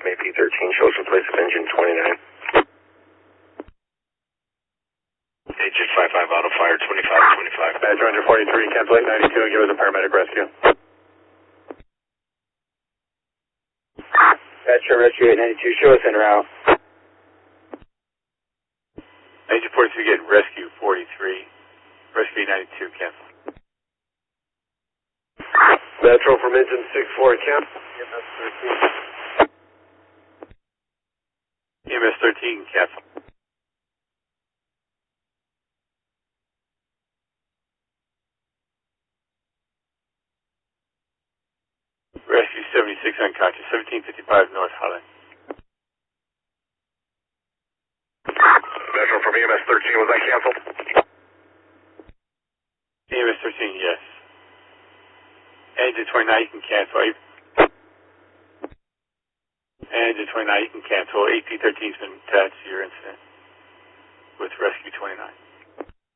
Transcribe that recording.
AP13 shows in place of engine 29. H655 auto fire 2525. Badger under 43, cancel 892 and give us a paramedic rescue. Badger rescue 892, show us en route. Agent 43 get rescue 43. Rescue 892, cancel. Metro from engine 64, cancel. EMS 13, cancel. Rescue 76 unconscious, 1755 North Holland. Metro from EMS 13, was that canceled? EMS 13, yes. Engine 29, you can cancel. Engine 29, you can cancel. AP13's been attached to your incident with Rescue 29.